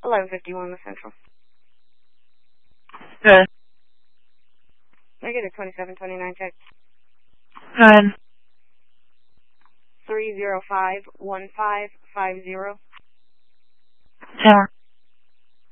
1151 the Central. Good. Negative 2729 check. Good. 3051550. Tower.